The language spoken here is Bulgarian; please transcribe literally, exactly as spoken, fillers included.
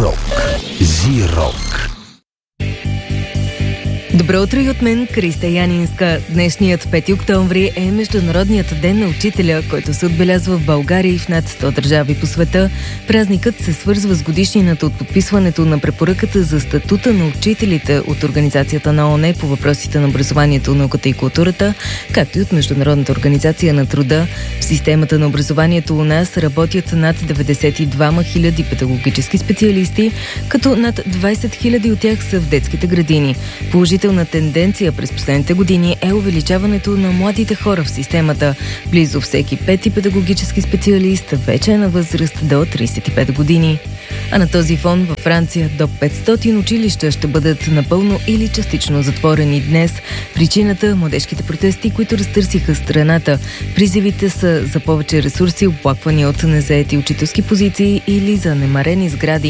Зирок. Зирок. Добро утро и от мен, Криста Янинска. Днешният пети октомври е Международният ден на учителя, който се отбелязва в България и в над сто държави по света. Празникът се свързва с годишнината от подписването на препоръката за статута на учителите от Организацията на ООН по въпросите на образованието, науката и културата, както и от Международната организация на труда. В системата на образованието у нас работят над деветдесет и две хиляди педагогически специалисти, като над двайсет хиляди от тях са в детските градини. Положителна тенденция през последните години е увеличаването на младите хора в системата. Близо всеки пети педагогически специалист вече е на възраст до трийсет и пет години. А на този фон във Франция до петстотин училища ще бъдат напълно или частично затворени днес. Причината – младежките протести, които разтърсиха страната. Призивите са за повече ресурси, оплаквания от незаети учителски позиции или за немарени сгради.